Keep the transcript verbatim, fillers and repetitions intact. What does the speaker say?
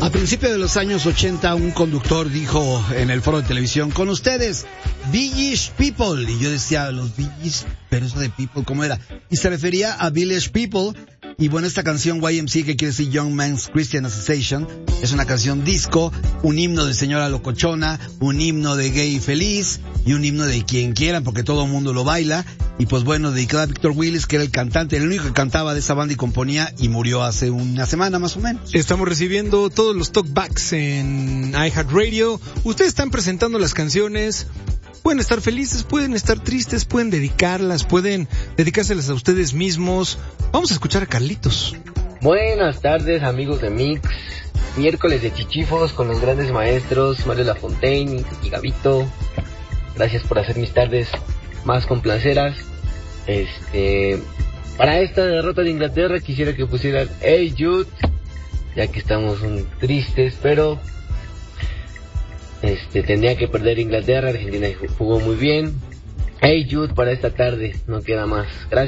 A principios de los años ochenta, un conductor dijo en el foro de televisión, con ustedes, Village People. Y yo decía, los Village, pero eso de People, ¿cómo era? Y se refería a Village People. Y bueno, esta canción Y M C A, que quiere decir Young Men's Christian Association, es una canción disco, un himno de señora locochona, un himno de gay feliz y un himno de quien quieran, porque todo el mundo lo baila. Y pues bueno, dedicada a Victor Willis, que era el cantante, el único que cantaba de esa banda y componía, y murió hace una semana más o menos. Estamos recibiendo todos los talkbacks en iHeartRadio. Ustedes están presentando las canciones. Pueden estar felices, pueden estar tristes, pueden dedicarlas, pueden dedicárselas a ustedes mismos. Vamos a escuchar a Carlitos. Buenas tardes, amigos de Mix. Miércoles de chichifos con los grandes maestros Mario Lafontaine y Gabito. Gracias por hacer mis tardes más complaceras. Este, para esta derrota de Inglaterra quisiera que pusieran Hey Jude, ya que estamos un tristes, pero Este, tendría que perder Inglaterra. Argentina jugó muy bien. Hey Jude para esta tarde, no queda más. Gracias.